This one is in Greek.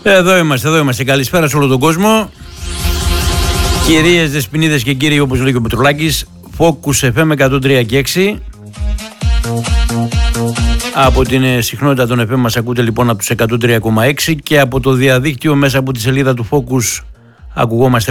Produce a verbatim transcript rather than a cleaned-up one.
Εδώ είμαστε, εδώ είμαστε. Καλησπέρα σε όλο τον κόσμο. Κυρίες, δεσποινίδες και κύριοι, όπως λέει και ο Πετρουλάκης, Focus εφ εμ εκατόν τρία και έξι. Από την συχνότητα των εφ εμ μας ακούτε λοιπόν από τους εκατόν τρία κόμμα έξι και από το διαδίκτυο μέσα από τη σελίδα του Focus ακουγόμαστε